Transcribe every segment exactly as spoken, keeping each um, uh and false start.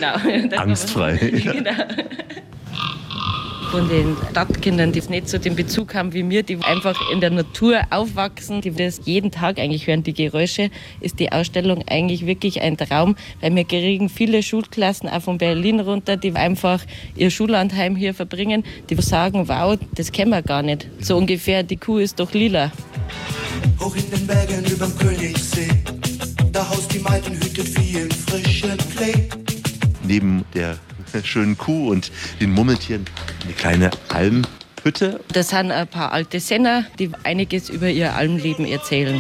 Genau. Angstfrei. Genau. Von den Stadtkindern, die nicht so den Bezug haben wie wir, die einfach in der Natur aufwachsen, die das jeden Tag eigentlich hören, die Geräusche, ist die Ausstellung eigentlich wirklich ein Traum, weil wir kriegen viele Schulklassen auch von Berlin runter, die einfach ihr Schullandheim hier verbringen, die sagen, wow, das kennen wir gar nicht. So ungefähr, die Kuh ist doch lila. Hoch in den Bergen überm Königssee, da haust die Meidenhütte wie im frischen Klee. Neben der schönen Kuh und den Murmeltieren eine kleine Almhütte. Das sind ein paar alte Senner, die einiges über ihr Almleben erzählen.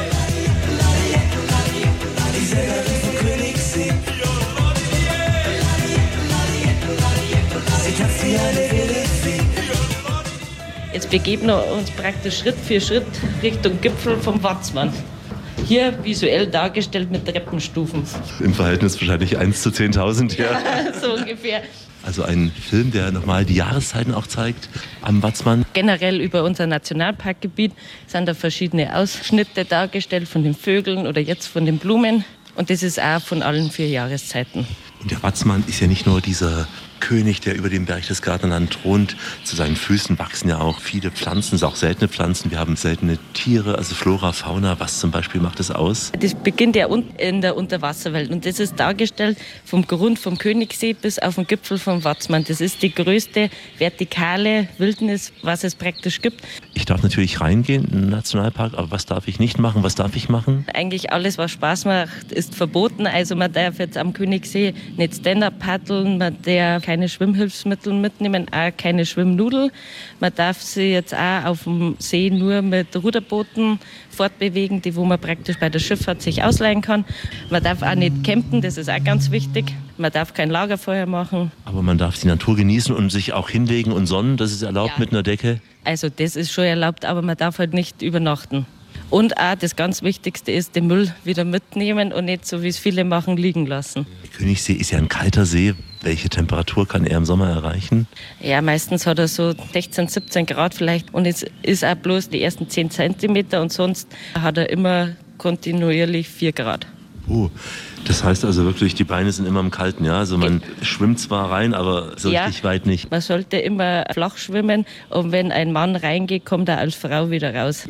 Jetzt begeben wir uns praktisch Schritt für Schritt Richtung Gipfel vom Watzmann. Hier visuell dargestellt mit Treppenstufen. Im Verhältnis wahrscheinlich eins zu zehntausend. Ja. So ungefähr. Also ein Film, der nochmal die Jahreszeiten auch zeigt am Watzmann. Generell über unser Nationalparkgebiet sind da verschiedene Ausschnitte dargestellt von den Vögeln oder jetzt von den Blumen. Und das ist auch von allen vier Jahreszeiten. Und der Watzmann ist ja nicht nur dieser König, der über dem Berchtesgadenland thront. Zu seinen Füßen wachsen ja auch viele Pflanzen, auch seltene Pflanzen. Wir haben seltene Tiere, also Flora, Fauna. Was zum Beispiel macht das aus? Das beginnt ja in der Unterwasserwelt und das ist dargestellt vom Grund vom Königssee bis auf den Gipfel vom Watzmann. Das ist die größte vertikale Wildnis, was es praktisch gibt. Ich darf natürlich reingehen in den Nationalpark, aber was darf ich nicht machen? Was darf ich machen? Eigentlich alles, was Spaß macht, ist verboten. Also man darf jetzt am Königssee nicht Stand-up paddeln, man darf keine Schwimmhilfsmittel mitnehmen, auch keine Schwimmnudel. Man darf sich jetzt auch auf dem See nur mit Ruderbooten fortbewegen, die wo man praktisch bei der Schifffahrt sich ausleihen kann. Man darf auch nicht campen, das ist auch ganz wichtig. Man darf kein Lagerfeuer machen. Aber man darf die Natur genießen und sich auch hinlegen und sonnen, das ist erlaubt ja. Mit einer Decke? Also das ist schon erlaubt, aber man darf halt nicht übernachten. Und auch das ganz Wichtigste ist, den Müll wieder mitnehmen und nicht so, wie es viele machen, liegen lassen. Der Königssee ist ja ein kalter See. Welche Temperatur kann er im Sommer erreichen? Ja, meistens hat er so sechzehn, siebzehn Grad vielleicht. Und es ist auch bloß die ersten zehn Zentimeter und sonst hat er immer kontinuierlich vier Grad. Oh, das heißt also wirklich, die Beine sind immer im Kalten, ja? Also man Ge- schwimmt zwar rein, aber so ja, richtig weit nicht. Man sollte immer flach schwimmen und wenn ein Mann reingeht, kommt er als Frau wieder raus.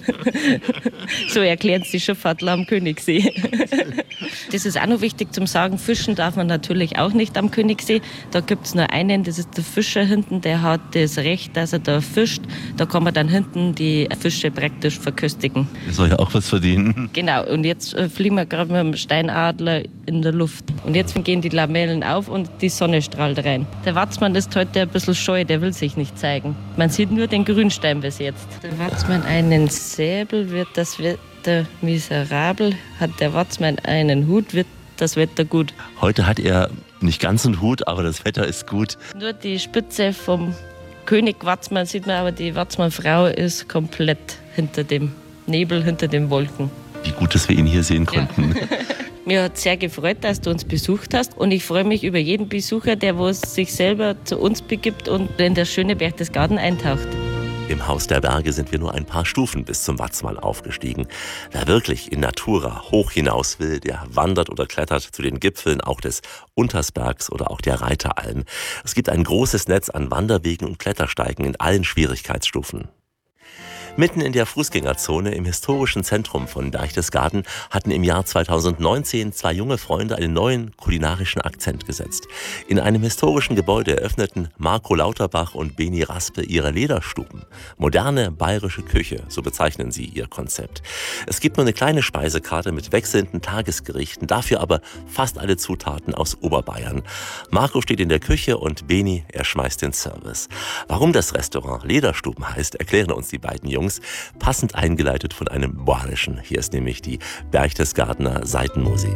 So erklären es die Schifffahrtler am Königssee. Das ist auch noch wichtig zum Sagen, fischen darf man natürlich auch nicht am Königssee. Da gibt es nur einen, das ist der Fischer hinten, der hat das Recht, dass er da fischt. Da kann man dann hinten die Fische praktisch verköstigen. Der soll ja auch was verdienen. Genau, und jetzt äh, fliegen wir gerade mit dem Steinadler in der Luft. Und jetzt gehen die Lamellen auf und die Sonne strahlt rein. Der Watzmann ist heute ein bisschen scheu, der will sich nicht zeigen. Man sieht nur den Grünstein bis jetzt. Der Watzmann einen Säbel, wird das Wetter miserabel. Hat der Watzmann einen Hut, wird das Wetter gut. Heute hat er nicht ganz einen Hut, aber das Wetter ist gut. Nur die Spitze vom König Watzmann sieht man, aber die Watzmann-Frau ist komplett hinter dem Nebel, hinter den Wolken. Wie gut, dass wir ihn hier sehen konnten. Ja. Mir hat sehr gefreut, dass du uns besucht hast und ich freue mich über jeden Besucher, der wo es sich selber zu uns begibt und in das schöne Berchtesgaden eintaucht. Im Haus der Berge sind wir nur ein paar Stufen bis zum Watzmann aufgestiegen. Wer wirklich in Natura hoch hinaus will, der wandert oder klettert zu den Gipfeln auch des Untersbergs oder auch der Reiteralm. Es gibt ein großes Netz an Wanderwegen und Klettersteigen in allen Schwierigkeitsstufen. Mitten in der Fußgängerzone im historischen Zentrum von Berchtesgaden hatten im Jahr zweitausendneunzehn zwei junge Freunde einen neuen kulinarischen Akzent gesetzt. In einem historischen Gebäude eröffneten Marco Lauterbach und Beni Raspe ihre Lederstuben. Moderne bayerische Küche, so bezeichnen sie ihr Konzept. Es gibt nur eine kleine Speisekarte mit wechselnden Tagesgerichten, dafür aber fast alle Zutaten aus Oberbayern. Marco steht in der Küche und Beni, er schmeißt den Service. Warum das Restaurant Lederstuben heißt, erklären uns die beiden Jungs. Passend eingeleitet von einem Bayerischen. Hier ist nämlich die Berchtesgadener Seitenmusik.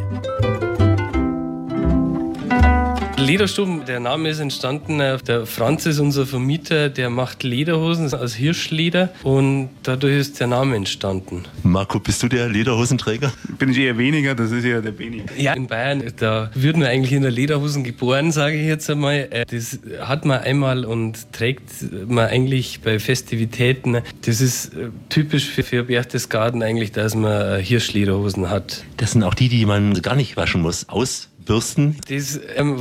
Lederstuben, der Name ist entstanden, der Franz ist unser Vermieter, der macht Lederhosen aus Hirschleder und dadurch ist der Name entstanden. Marco, bist du der Lederhosenträger? Bin ich eher weniger, das ist ja der Beni. Ja, in Bayern, da wird man eigentlich in der Lederhosen geboren, sage ich jetzt einmal. Das hat man einmal und trägt man eigentlich bei Festivitäten. Das ist typisch für, für Berchtesgaden eigentlich, dass man Hirschlederhosen hat. Das sind auch die, die man gar nicht waschen muss, ausbürsten. Das ähm,